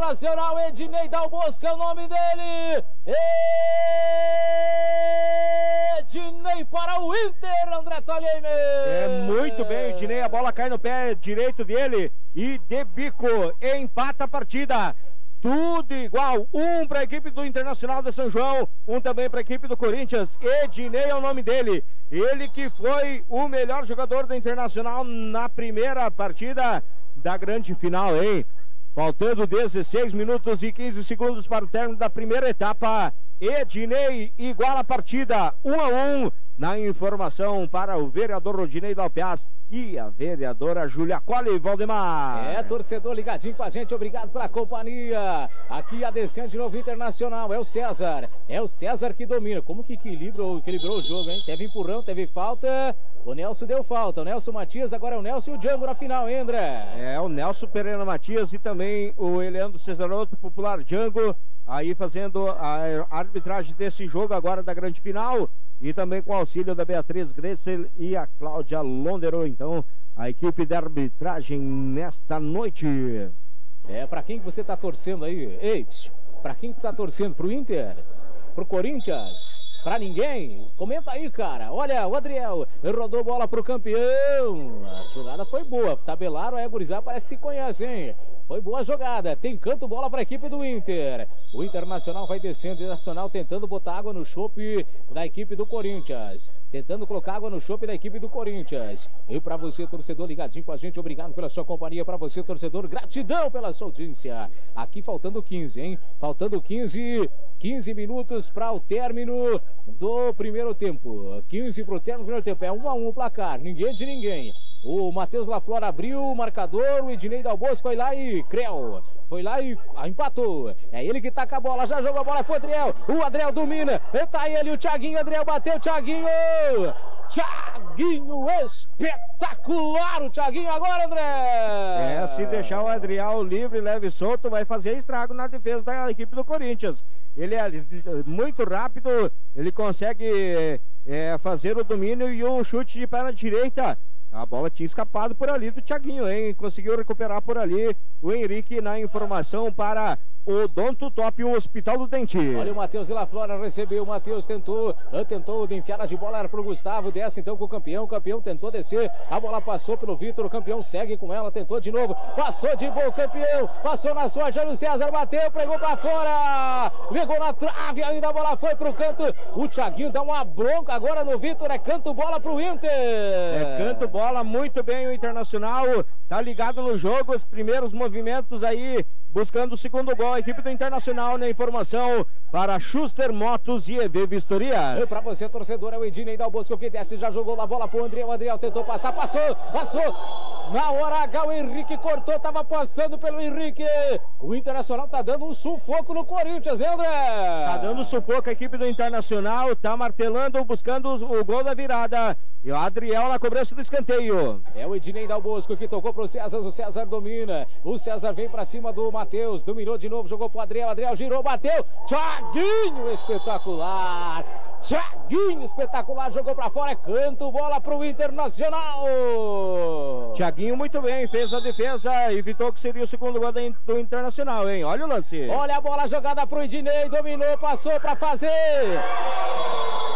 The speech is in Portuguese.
Internacional, Ednei Dal Bosco é o nome dele. Ednei para o Inter, André Tolheimer. É muito bem, Ednei, a bola cai no pé direito dele e de bico empata a partida. Tudo igual, um para a equipe do Internacional de São João, um também para a equipe do Corinthians. Ednei é o nome dele, ele que foi o melhor jogador do Internacional na primeira partida da grande final, hein? Faltando 16 minutos e 15 segundos para o término da primeira etapa. Ednei iguala a partida, 1-1. Na informação para o vereador Rodinei Dalpiaz e a vereadora Júlia Colli, Valdemar. É, torcedor ligadinho com a gente, obrigado pela companhia. Aqui a descendo de novo Internacional, é o César que domina. Como que equilibrou o jogo, hein? Teve empurrão, teve falta, o Nelson deu falta, o Nelson Matias, agora é o Nelson e o Django na final, hein, André? É, o Nelson Pereira Matias e também o Eleandro Cesaroto, popular Django, aí fazendo a arbitragem desse jogo agora da grande final. E também com o auxílio da Beatriz Gretzel e a Cláudia Londero. Então, a equipe de arbitragem nesta noite. É, pra quem que você tá torcendo aí? Ei, pra quem que tá torcendo? Pro Inter? Pro Corinthians? Pra ninguém? Comenta aí, cara. Olha, o Adriel rodou bola pro campeão. A jogada foi boa. Tabelaram, gurizada, parece que se conhece, hein? Foi boa a jogada. Tem canto bola para a equipe do Inter. O Internacional vai descendo. O Internacional tentando botar água no chope da equipe do Corinthians. Tentando colocar água no chope da equipe do Corinthians. E para você, torcedor, ligadinho com a gente. Obrigado pela sua companhia. Para você, torcedor, gratidão pela sua audiência. Aqui faltando 15, hein? Faltando 15 minutos para o término do primeiro tempo. 15 para o término do primeiro tempo. É 1-1 o placar. Ninguém de ninguém. O Matheus Laflor abriu o marcador. O Ednei Dal Bosco foi lá e Creu. Foi lá e empatou. É ele que tá com a bola. Já jogou a bola pro Adriel. O Adriel domina. Tá ele, o Thiaguinho. Adriel bateu. Thiaguinho espetacular. O Thiaguinho agora, André. É, se deixar o Adriel livre, leve e solto, vai fazer estrago na defesa da equipe do Corinthians. Ele é muito rápido. Ele consegue fazer o domínio e o chute de perna direita. A bola tinha escapado por ali do Thiaguinho, hein? Conseguiu recuperar por ali o Henrique na informação para o Odonto Top, o Hospital do Dente. Olha o Matheus de La Flora, recebeu, o Matheus tentou enfiar de bola, era pro Gustavo, desce então com o campeão tentou descer, a bola passou pelo Vitor, o campeão segue com ela, tentou de novo, passou de boa o campeão, passou na sorte, olha o César, bateu, pregou pra fora, pegou na trave, ainda a bola foi pro canto, o Thiaguinho dá uma bronca agora no Vitor, canto bola pro Inter. Canto bola, muito bem o Internacional, tá ligado no jogo, os primeiros movimentos aí, buscando o segundo gol, a equipe do Internacional na informação para Schuster Motos e EV Vistorias. E para você, torcedor, é o Ednei Dal Bosco que desce, já jogou a bola pro Andriel, o Andriel tentou passar, passou, na hora H o Henrique cortou, tava passando pelo Henrique, o Internacional tá dando um sufoco no Corinthians, hein, André? Tá dando sufoco a equipe do Internacional, tá martelando, buscando o gol da virada. E o Adriel na cobrança do escanteio. É o Ednei Dal Bosco que tocou pro César, o César domina. O César vem pra cima do Matheus, dominou de novo, jogou pro Adriel, Adriel girou, bateu. Thiaguinho espetacular. Thiaguinho espetacular, jogou pra fora, canto, bola pro Internacional. Thiaguinho muito bem, fez a defesa, evitou que seria o segundo gol do Internacional, hein? Olha o lance. Olha a bola jogada pro Ednei, dominou, passou pra fazer.